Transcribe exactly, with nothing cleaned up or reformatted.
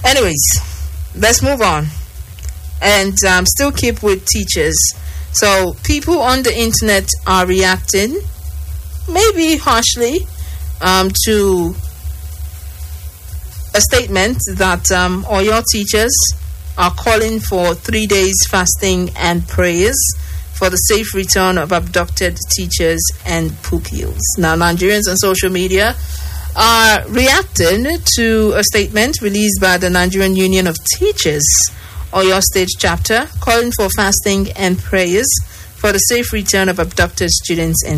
Anyways, let's move on. And um, still keep with teachers. So people on the internet are reacting, maybe harshly, um, to a statement that um, Oyo teachers are calling for three days fasting and prayers for the safe return of abducted teachers and pupils. Now, Nigerians on social media are reacting to a statement released by the Nigerian Union of Teachers, Oyo State Chapter, calling for fasting and prayers for the safe return of abducted students and